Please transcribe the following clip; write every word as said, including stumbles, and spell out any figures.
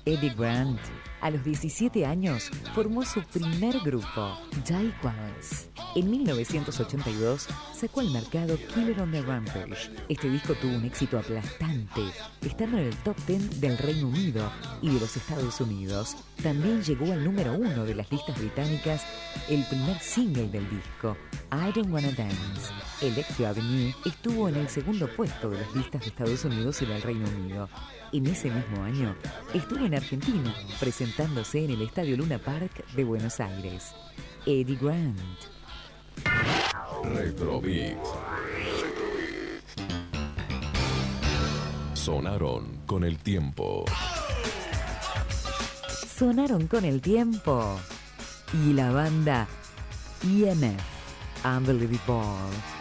Eddie Grant, a los diecisiete años, formó su primer grupo, Jaguars. En mil novecientos ochenta y dos sacó al mercado Killer on the Rampage. Este disco tuvo un éxito aplastante, estando en el top diez del Reino Unido y de los Estados Unidos. También llegó al número uno de las listas británicas el primer single del disco, I Don't Wanna Dance. Electro Avenue estuvo en el segundo puesto de las listas de Estados Unidos y del Reino Unido. En ese mismo año, estuvo en Argentina, presentándose en el Estadio Luna Park de Buenos Aires. Eddie Grant. Retrobeat. Sonaron con el tiempo. Sonaron con el tiempo. Y la banda E M F, Unbelievable.